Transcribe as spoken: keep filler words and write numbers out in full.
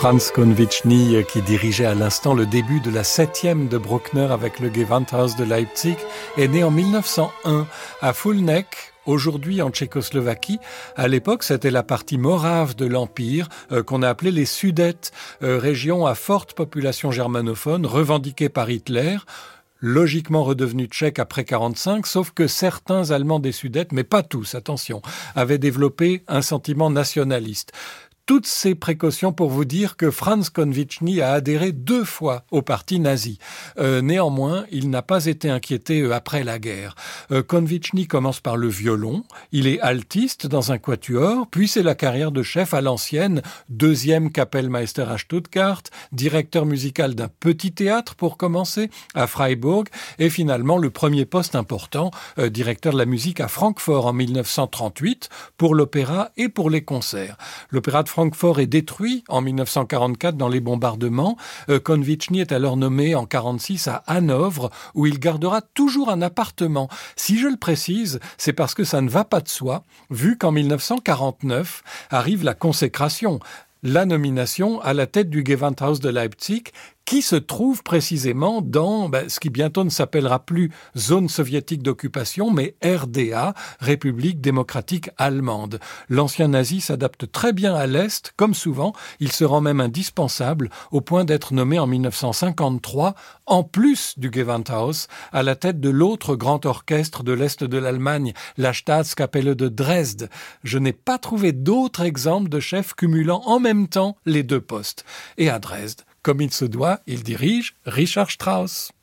Franz Konviczny, qui dirigeait à l'instant le début de la septième de Bruckner avec le Gewandhaus de Leipzig, est né en mille neuf cent un à Fulnek, aujourd'hui en Tchécoslovaquie. À l'époque, c'était la partie morave de l'Empire euh, qu'on a appelée les Sudètes, euh, région à forte population germanophone, revendiquée par Hitler, logiquement redevenu tchèque après quarante-cinq, sauf que certains Allemands des Sudètes, mais pas tous, attention, avaient développé un sentiment nationaliste. Toutes ces précautions pour vous dire que Franz Konviczny a adhéré deux fois au parti nazi. Euh, néanmoins, il n'a pas été inquiété euh, après la guerre. Euh, Konviczny commence par le violon, il est altiste dans un quatuor, puis c'est la carrière de chef à l'ancienne, deuxième Kapellmeister à Stuttgart, directeur musical d'un petit théâtre pour commencer, à Freiburg, et finalement le premier poste important, euh, directeur de la musique à Francfort en mille neuf cent trente-huit, pour l'opéra et pour les concerts. L'opéra de Francfort est détruit en mille neuf cent quarante-quatre dans les bombardements. Euh, Konviczny est alors nommé en quarante-six à Hanovre, où il gardera toujours un appartement. Si je le précise, c'est parce que ça ne va pas de soi, vu qu'en mille neuf cent quarante-neuf arrive la consécration, la nomination à la tête du Gewandhaus de Leipzig, qui se trouve précisément dans ben, ce qui bientôt ne s'appellera plus zone soviétique d'occupation, mais R D A, République démocratique allemande. L'ancien nazi s'adapte très bien à l'Est, comme souvent, il se rend même indispensable, au point d'être nommé en mille neuf cent cinquante-trois, en plus du Gewandhaus, à la tête de l'autre grand orchestre de l'Est de l'Allemagne, la Staatskapelle de Dresde. Je n'ai pas trouvé d'autres exemples de chefs cumulant en même temps les deux postes. Et à Dresde, comme il se doit, il dirige Richard Strauss.